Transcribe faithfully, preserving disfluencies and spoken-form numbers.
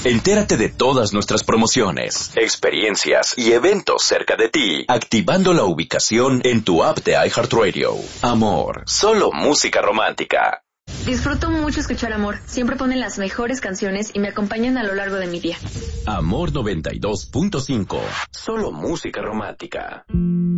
Entérate de todas nuestras promociones, experiencias y eventos cerca de ti, activando la ubicación en tu app de iHeartRadio. Amor, solo música romántica. Disfruto mucho escuchar Amor. Siempre ponen las mejores canciones y me acompañan a lo largo de mi día. Amor noventa y dos punto cinco. Solo música romántica.